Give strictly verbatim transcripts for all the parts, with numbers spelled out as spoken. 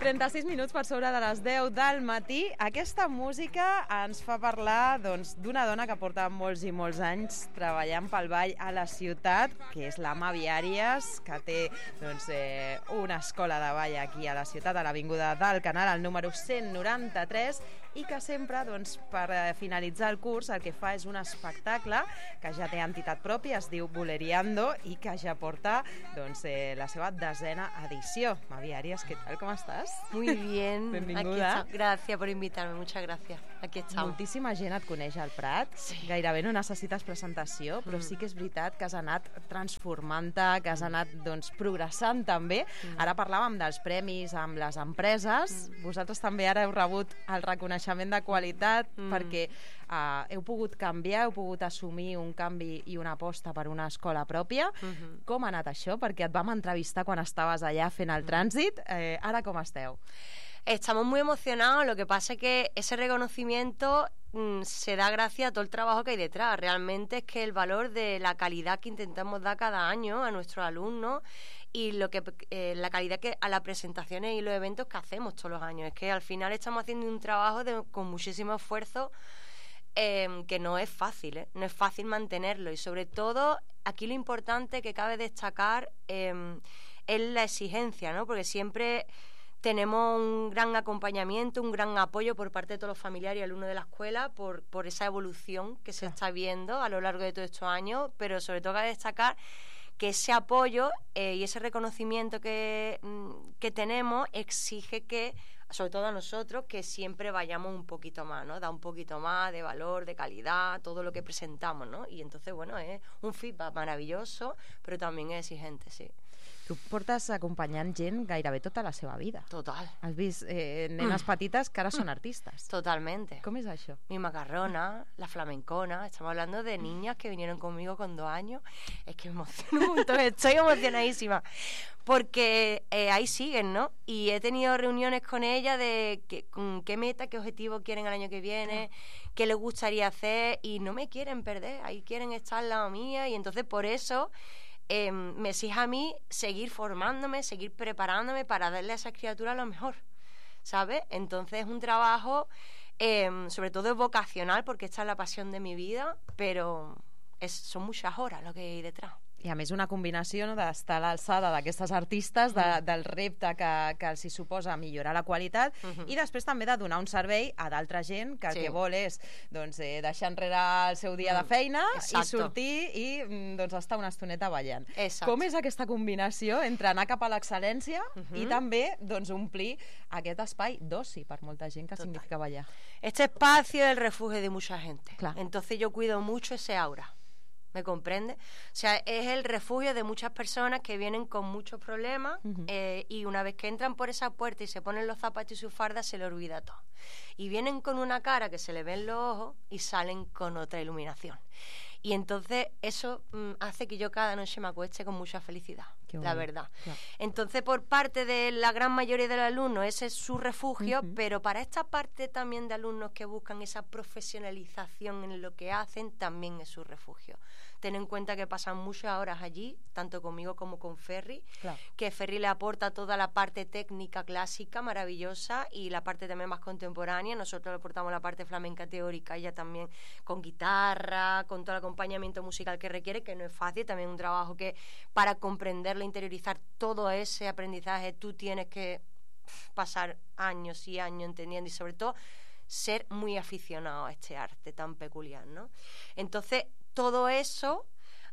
trenta-sis minuts per sobre de les deu del matí. Aquesta música ens fa parlar doncs, d'una dona que porta molts i molts anys treballant pel ball a la ciutat, que és la Mavi Àries, que té doncs, eh, una escola de ball aquí a la ciutat, a l'Avinguda del Canal, al número cent noranta-tres, i que sempre, doncs, per finalitzar el curs, el que fa és un espectacle que ja té entitat pròpia, es diu Boleriando, i que ja porta doncs, eh, la seva desena edició. Mavi Àries, ¿qué tal? ¿Cómo estás? Muy bien. Benvinguda. Aquí gracias por invitarme, muchas gracias. Aquí estamos. Moltíssima gent et coneix al Prat, sí. Gairebé no necessites presentació, però mm. sí que és veritat que has anat transformant-te, que has anat doncs, progressant també. Mm. Ara parlàvem dels premis amb les empreses, mm. vosaltres també ara heu rebut el reconeixement de qualitat mm. perquè uh, heu pogut canviar, heu pogut assumir un canvi i una aposta per una escola pròpia. Mm-hmm. Com ha anat això? Perquè et vam entrevistar quan estaves allà fent el trànsit. Eh, ara com esteu? Estamos muy emocionados, lo que pasa es que ese reconocimiento mmm, se da gracias a todo el trabajo que hay detrás. Realmente es que el valor de la calidad que intentamos dar cada año a nuestros alumnos y lo que eh, la calidad que a las presentaciones y los eventos que hacemos todos los años. Es que al final estamos haciendo un trabajo de, con muchísimo esfuerzo eh, que no es fácil, ¿eh? No es fácil mantenerlo, y sobre todo aquí lo importante que cabe destacar eh, es la exigencia, ¿no? Porque siempre tenemos un gran acompañamiento, un gran apoyo por parte de todos los familiares y alumnos de la escuela por, por esa evolución que se está viendo a lo largo de todos estos años, pero sobre todo cabe destacar que ese apoyo eh, y ese reconocimiento que, que tenemos exige que, sobre todo a nosotros, que siempre vayamos un poquito más, ¿no? Da un poquito más de valor, de calidad, todo lo que presentamos, ¿no? Y entonces, bueno, es un feedback maravilloso, però també és exigente, sí. Tu portes acompanyant gent gairebé tota la seva vida. Total. Has vist eh, nenes mm. petites que ara són artistes. Totalmente. ¿Cómo es eso? Mi macarrona, la flamencona, estamos hablando de niñas que vinieron conmigo con dos años. Es que me emociono un montón, estoy emocionadísima. Porque eh, ahí siguen, ¿no? Y he tenido reuniones con ellas de que, qué meta, qué objetivo quieren el año que viene, qué les gustaría hacer, y no me quieren perder, ahí quieren estar al lado mía, y entonces por eso eh, me exige a mí seguir formándome, seguir preparándome para darle a esas criaturas lo mejor, ¿sabes? Entonces es un trabajo, eh, sobre todo vocacional, porque esta es la pasión de mi vida, pero es, son muchas horas lo que hay detrás. I a més una combinació, no, d'estar a l'alçada d'aquestes artistes, de, del repte que, que els hi suposa millorar la qualitat, uh-huh. i després també de donar un servei a d'altra gent que el sí. que vol és doncs, eh, deixar enrere el seu dia mm. de feina Exacto. i sortir i doncs, estar una estoneta ballant. Exacto. Com és aquesta combinació entre anar cap a l'excel·lència uh-huh. i també doncs, omplir aquest espai d'oci per molta gent que Total. Significa ballar? Este espacio es el refugio de mucha gente. Claro. Entonces yo cuido mucho ese aura. ¿Me comprende? O sea, es el refugio de muchas personas que vienen con muchos problemas uh-huh. eh, y una vez que entran por esa puerta y se ponen los zapatos y sus fardas, se les olvida todo. Y vienen con una cara que se les ven los ojos y salen con otra iluminación. Y entonces eso mm, hace que yo cada noche me acueste con mucha felicidad, Qué la bueno. verdad. Claro. Entonces, por parte de la gran mayoría de los alumnos, ese es su refugio, uh-huh. pero para esta parte también de alumnos que buscan esa profesionalización en lo que hacen, también es su refugio. Ten en cuenta que pasan muchas horas allí, tanto conmigo como con Ferri, claro. que Ferri le aporta toda la parte técnica clásica maravillosa y la parte también más contemporánea. Nosotros le aportamos la parte flamenca teórica, ella también con guitarra, con todo el acompañamiento musical que requiere, que no es fácil, también un trabajo que para comprenderlo, interiorizar todo ese aprendizaje, tú tienes que pasar años y años entendiendo y sobre todo ser muy aficionado a este arte tan peculiar, ¿no? Entonces, todo eso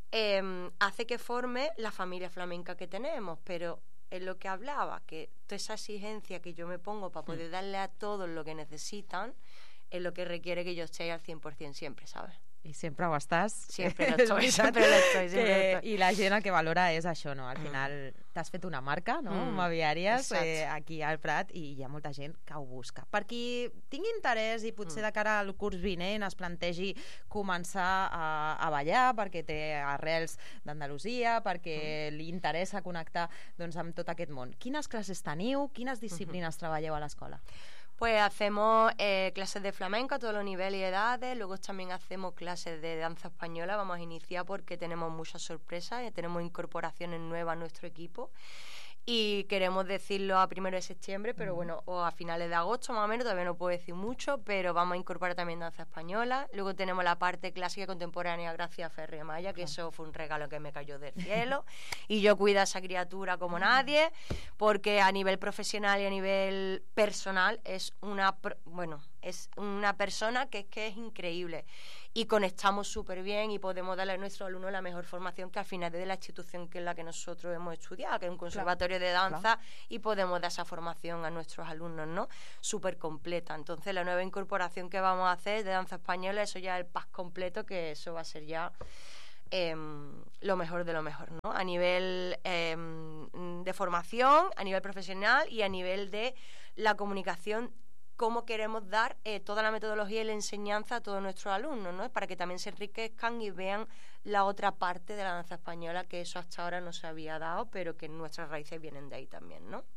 eh, hace que forme la familia flamenca que tenemos, pero es lo que hablaba, que toda esa exigencia que yo me pongo para poder darle a todos lo que necesitan es lo que requiere que yo esté al cien por ciento siempre, ¿sabes? I sempre ho estàs. Sempre lo estoy, sempre lo estoy, sempre lo estoy. I la gent el que valora és això, no? Al final mm. t'has fet una marca, no? Mm. Mavi Àries, eh, aquí al Prat, i hi ha molta gent que ho busca. Per qui tingui interès i potser mm. de cara al curs vinent es plantegi començar a, a ballar perquè té arrels d'Andalusia, perquè mm. li interessa connectar doncs, amb tot aquest món. Quines classes teniu? Quines disciplines mm-hmm. treballeu a l'escola? Pues hacemos eh, clases de flamenco a todos los niveles y edades, luego también hacemos clases de danza española, vamos a iniciar porque tenemos muchas sorpresas, y tenemos incorporaciones nuevas a nuestro equipo. y queremos decirlo a primero de septiembre, pero bueno, o a finales de agosto más o menos, todavía no puedo decir mucho, pero vamos a incorporar también danza española. Luego tenemos la parte clásica y contemporánea gracias a Ferri Maya, que eso fue un regalo que me cayó del cielo, y yo cuido a esa criatura como nadie, porque a nivel profesional y a nivel personal es una, bueno, es una persona que es que es increíble. Y conectamos súper bien y podemos darle a nuestros alumnos la mejor formación que al final es de la institución que es la que nosotros hemos estudiado, que es un conservatorio claro, de danza, claro. Y podemos dar esa formación a nuestros alumnos, ¿no? Súper completa. Entonces, la nueva incorporación que vamos a hacer de danza española, eso ya es el pack completo, que eso va a ser ya eh, lo mejor de lo mejor, ¿no? A nivel eh, de formación, a nivel profesional y a nivel de la comunicación, cómo queremos dar eh, toda la metodología y la enseñanza a todos nuestros alumnos, ¿no? Para que también se enriquezcan y vean la otra parte de la danza española, que eso hasta ahora no se había dado, pero que nuestras raíces vienen de ahí también, ¿no?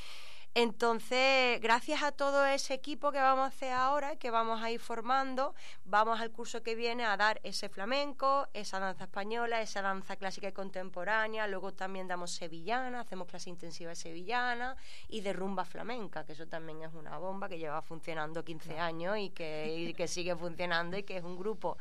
Entonces, gracias a todo ese equipo que vamos a hacer ahora, que vamos a ir formando, vamos al curso que viene a dar ese flamenco, esa danza española, esa danza clásica y contemporánea, luego también damos sevillana, hacemos clase intensiva de sevillana y de rumba flamenca, que eso también es una bomba que lleva funcionando quince años y que, y que sigue funcionando y que es un grupo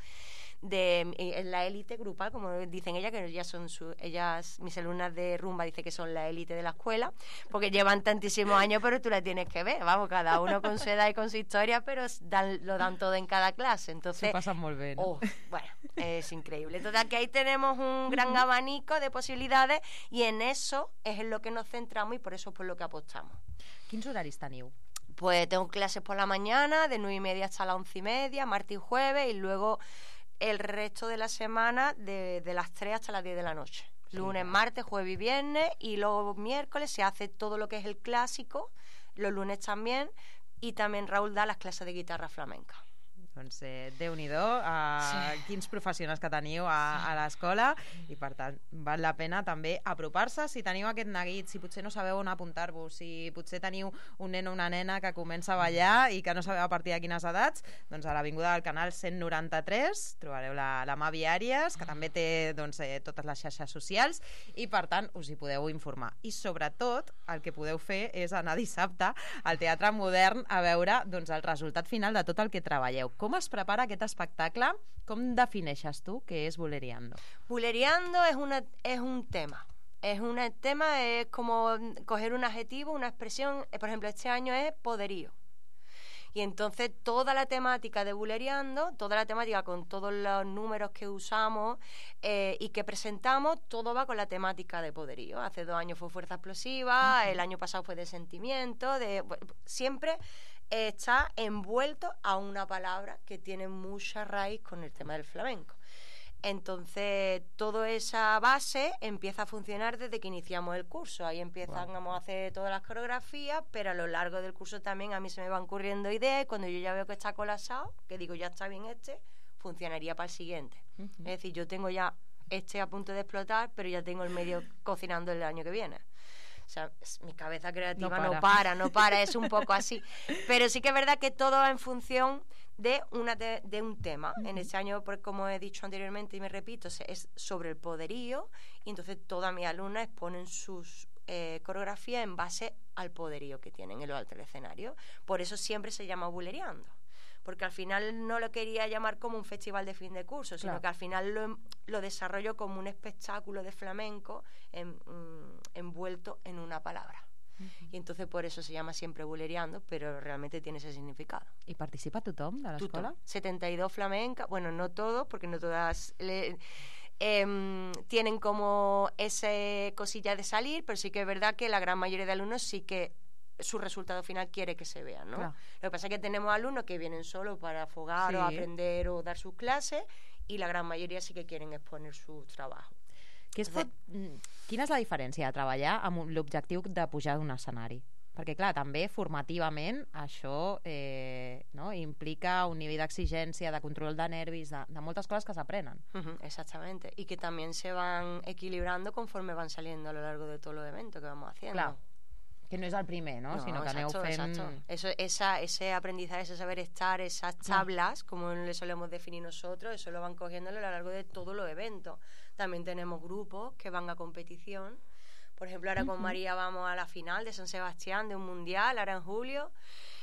de eh, la élite grupal, como dicen ellas, que ellas son su, ellas, mis alumnas de rumba dicen que son la élite de la escuela, porque llevan tantísimos años, pero tú la tienes que ver, vamos, cada uno con su edad y con su historia, pero dan, lo dan todo en cada clase, entonces se pasan muy bien, ¿no? Oh, bueno, es increíble. Entonces aquí ahí tenemos un gran abanico de posibilidades y en eso es en lo que nos centramos y por eso es por lo que apostamos. Quins horaris teniu? Pues tengo clases por la mañana, de nueve y media hasta las once y media, martes y jueves, y luego el resto de la semana de, de las tres hasta las diez de la noche. Sí, lunes, claro. Martes, jueves y viernes, y luego miércoles se hace todo lo que es el clásico, los lunes también, y también Raúl da las clases de guitarra flamenca. Doncs eh, Déu-n'hi-do, uh, sí. Quins professionals que teniu a, sí. a l'escola, i per tant val la pena també apropar-se. Si teniu aquest neguit, si potser no sabeu on apuntar-vos, si potser teniu un nen o una nena que comença a ballar i que no sabeu a partir de quines edats, doncs a l'Avinguda del Canal cent noranta-tres trobareu la, la Mavi Àries, que també té doncs, eh, totes les xarxes socials, i per tant us hi podeu informar. I sobretot el que podeu fer és anar dissabte al Teatre Modern a veure doncs, el resultat final de tot el que treballeu. Com es prepara aquest espectacle? Com defineixes tu què és Bulereando? Bulereando es, una, es un tema. Es un tema, es como coger un adjetivo, una expresión. Por ejemplo, este año es poderío. Y entonces toda la temática de Bulereando, toda la temática con todos los números que usamos eh, y que presentamos, todo va con la temática de poderío. Hace dos años fue fuerza explosiva, uh-huh. El año pasado fue de sentimiento, de, bueno, siempre está envuelto a una palabra que tiene mucha raíz con el tema del flamenco. Entonces, toda esa base empieza a funcionar desde que iniciamos el curso. Ahí empezamos wow. a hacer todas las coreografías, pero a lo largo del curso también a mí se me van ocurriendo ideas y cuando yo ya veo que está colapsado, que digo, ya está bien este, funcionaría para el siguiente. Uh-huh. Es decir, yo tengo ya este a punto de explotar, pero ya tengo el medio cocinando el año que viene. O sea, mi cabeza creativa no para. no para, no para, es un poco así. Pero sí que es verdad que todo va en función de, una de, de un tema. Uh-huh. En este año, pues, como he dicho anteriormente y me repito, es sobre el poderío y entonces todas mis alumnas exponen sus eh, coreografías en base al poderío que tienen en lo alto del escenario. Por eso siempre se llama Bulereando. Porque al final no lo quería llamar como un festival de fin de curso, sino claro. que al final lo, lo desarrollo como un espectáculo de flamenco en, mm, envuelto en una palabra. Uh-huh. Y entonces por eso se llama siempre Bulereando, pero realmente tiene ese significado. ¿Y participa tothom de l'escola? setenta y dos flamencas, bueno, no todos, porque no todas le, eh, tienen como esa cosilla de salir, pero sí que es verdad que la gran mayoría de alumnos sí que su resultado final quiere que se vean, ¿no? Claro. Lo que pasa es que tenemos alumnos que vienen solo para afogar sí. o aprender o dar sus clases y la gran mayoría sí que quieren exponer su trabajo. Que es pot... Quina és la diferència de treballar amb l'objectiu de pujar d'un escenari? Perquè, clar, també formativament això eh, no, implica un nivell d'exigència, de control de nervis, de, de moltes coses que s'aprenen. Uh-huh, exactamente. Y que también se van equilibrando conforme van saliendo a lo largo de todos los eventos que vamos haciendo. Claro. Que no és el primer, no? no Sinó que exacto, aneu fent... Exacto. Eso, esa, ese aprendizaje, ese saber estar, esas tablas, como le solemos definir nosotros, eso lo van cogiendo a lo largo de todos los eventos. También tenemos grupos que van a competición, Por ejemplo, ahora Uh-huh. con María vamos a la final de San Sebastián, de un mundial, ahora en julio,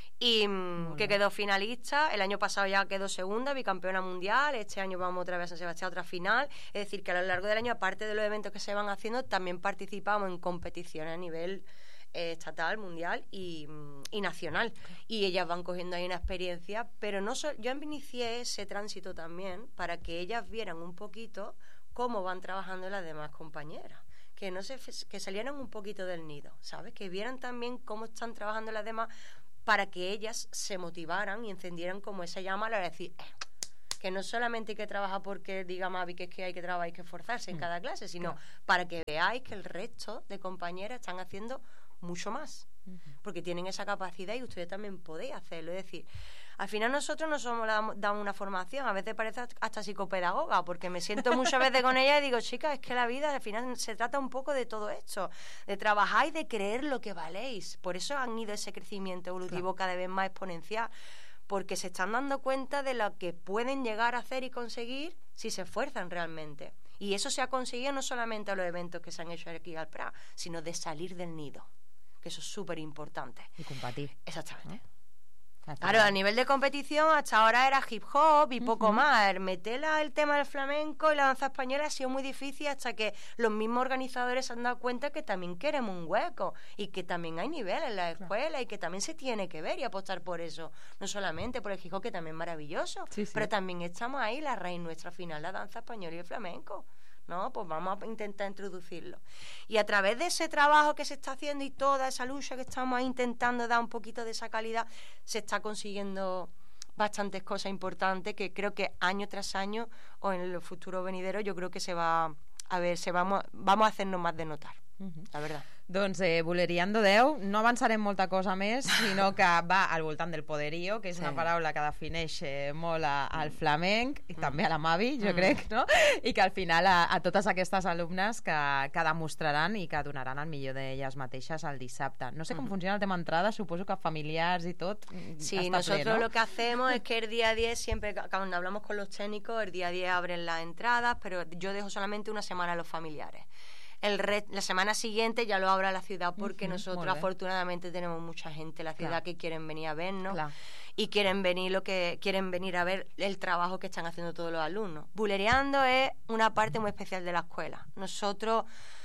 y mm, que quedó finalista. El año pasado ya quedó segunda, bicampeona mundial. Este año vamos otra vez a San Sebastián, otra final. Es decir, que a lo largo del año, aparte de los eventos que se van haciendo, también participamos en competiciones a nivel eh, estatal, mundial y, y nacional. Y ellas van cogiendo ahí una experiencia, pero no so- yo inicié ese tránsito también para que ellas vieran un poquito cómo van trabajando las demás compañeras, que no se que salieran un poquito del nido, ¿sabes? Que vieran también cómo están trabajando las demás, para que ellas se motivaran y encendieran como esa llama a la hora de decir, eh, que no solamente hay que trabajar porque diga Mavi que es que hay que trabajar, hay que esforzarse en Mm. cada clase, sino Claro. para que veáis que el resto de compañeras están haciendo mucho más, Uh-huh. porque tienen esa capacidad y ustedes también podéis hacerlo. Es decir, al final nosotros no somos damos, damos una formación, a veces parece hasta psicopedagoga, porque me siento muchas veces con ella y digo, chicas, es que la vida al final se trata un poco de todo esto, de trabajar y de creer lo que valéis. Por eso han ido ese crecimiento evolutivo, claro, cada vez más exponencial, porque se están dando cuenta de lo que pueden llegar a hacer y conseguir si se esfuerzan realmente. Y eso se ha conseguido no solamente a los eventos que se han hecho aquí al Prat, sino de salir del nido, que eso es súper importante. Y competir. Exactamente. ¿No? Claro, a nivel de competición hasta ahora era hip hop y poco Uh-huh. más. Meterla el tema del flamenco y la danza española ha sido muy difícil hasta que los mismos organizadores se han dado cuenta que también queremos un hueco y que también hay nivel en la escuela, claro, y que también se tiene que ver y apostar por eso. No solamente por el hip hop, que también es maravilloso, sí, sí, pero también estamos ahí, la raíz nuestra final, la danza española y el flamenco. ¿No? Pues vamos a intentar introducirlo. Y a través de ese trabajo que se está haciendo y toda esa lucha que estamos ahí intentando dar un poquito de esa calidad, se está consiguiendo bastantes cosas importantes que creo que año tras año o en el futuro venidero yo creo que se va a ver, se vamos, vamos a hacernos más de notar, uh-huh. la verdad. Doncs eh, Boleriando deu, no avançarem molta cosa més, sinó que va al voltant del poderío, que és sí. una paraula que defineix eh, molt a, al flamenc i mm. també a la Mavi, jo mm. crec, no? I que al final a, a totes aquestes alumnes que, que demostraran i que donaran el millor d'elles mateixes el dissabte. No sé com mm. funciona el tema entrada, suposo que familiars i tot sí, està nosotros ple, ¿no? Lo que hacemos es que el día diez, siempre cuando hablamos con los técnicos, el día diez abren las entradas, pero yo dejo solamente una semana a los familiares. El red, la semana siguiente ya lo abra la ciudad porque uh-huh, nosotros afortunadamente tenemos mucha gente en la ciudad, claro, que quieren venir a vernos, claro, y quieren venir lo que quieren venir a ver el trabajo que están haciendo todos los alumnos. Bulereando es una parte muy especial de la escuela. Nosotros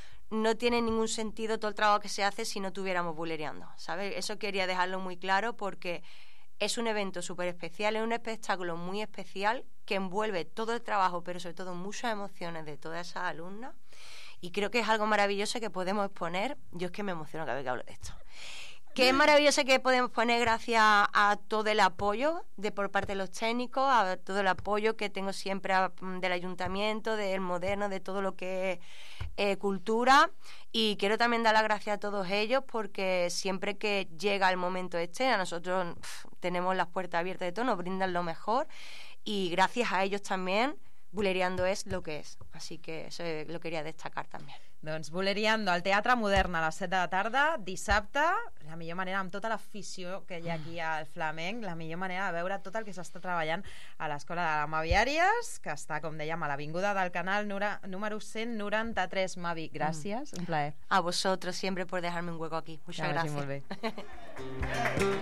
no tiene ningún sentido todo el trabajo que se hace si no tuviéramos bulereando, ¿sabes? Eso quería dejarlo muy claro porque es un evento súper especial, es un espectáculo muy especial que envuelve todo el trabajo, pero sobre todo muchas emociones de todas esas alumnas. Y creo que es algo maravilloso que podemos exponer. Yo es que me emociono cada vez que hablo de esto. Que es maravilloso que podemos poner gracias a todo el apoyo de por parte de los técnicos, a todo el apoyo que tengo siempre a, del ayuntamiento, del moderno, de todo lo que es eh, cultura. Y quiero también dar las gracias a todos ellos porque siempre que llega el momento este, a nosotros pff, tenemos las puertas abiertas de todo, nos brindan lo mejor. Y gracias a ellos también, Bulereando es lo que és. Així que eso lo quería destacar també. Doncs Bulereando al Teatre Modern a les set de la tarda, dissabte, la millor manera, amb tota l'afició que hi ha aquí al flamenc, la millor manera de veure tot el que s'està treballant a l'Escola de la Mavi Àries, que està, com dèiem, a l'Avinguda del Canal número cent noranta-tres. Mavi, gràcies, mm. un plaer. A vosotros siempre por dejarme un hueco aquí. Muchas ja, gracias. Sí, molt bé.